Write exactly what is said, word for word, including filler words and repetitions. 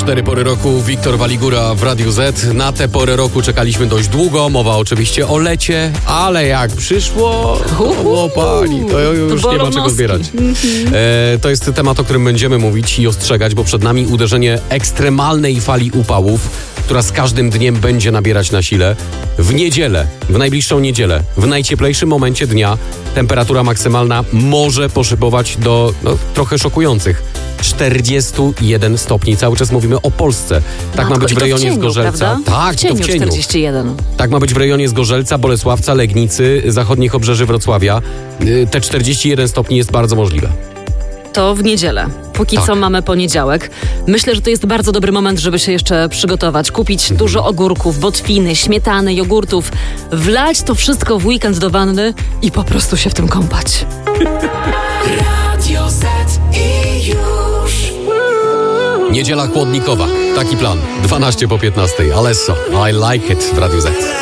Cztery pory roku, Wiktor Waligura w Radiu Z. Na tę porę roku czekaliśmy dość długo. Mowa oczywiście o lecie, ale jak przyszło, to pani, to już nie ma czego zbierać. E, to jest temat, o którym będziemy mówić i ostrzegać, bo przed nami uderzenie ekstremalnej fali upałów, która z każdym dniem będzie nabierać na sile. W niedzielę, w najbliższą niedzielę, w najcieplejszym momencie dnia temperatura maksymalna może poszybować do no, trochę szokujących czterdzieści jeden stopni. Cały czas mówimy o Polsce. Tak Matko, ma być w rejonie w cieniu, Zgorzelca. prawda? Tak, w cieniu, to w cieniu. czterdzieści jeden. Tak ma być w rejonie Zgorzelca, Bolesławca, Legnicy, zachodnich obrzeży Wrocławia. Te czterdzieści jeden stopni jest bardzo możliwe. To w niedzielę. Póki tak. co mamy poniedziałek. Myślę, że to jest bardzo dobry moment, żeby się jeszcze przygotować. Kupić mhm. dużo ogórków, botwiny, śmietany, jogurtów. Wlać to wszystko w weekend do wanny i po prostu się w tym kąpać. Radio Z i już. Niedziela chłodnikowa. Taki plan. dwanaście po piętnastej. Alesso. I like it w Radiu Z.